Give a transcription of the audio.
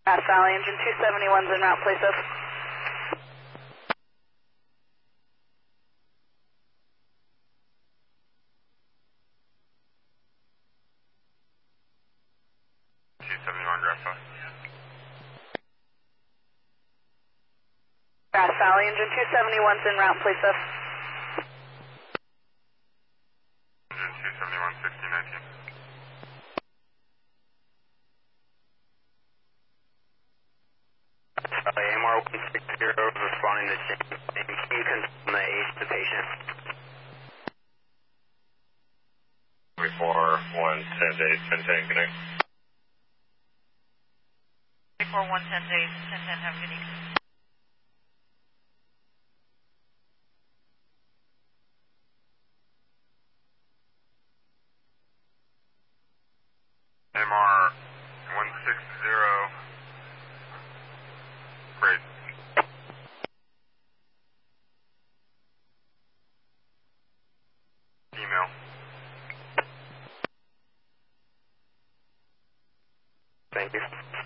Grass Valley, engine 271's en route, place up. Grass Valley, engine 271's en route, place up. Engine 271, 1619. AMR 160 responding to James. Can you confirm the age of the patient? 34, 1, 10 days, 10, 10, good night. 34, 1, 10 days, 10, 10, have a good evening. MR 160, great. Email. Thank you.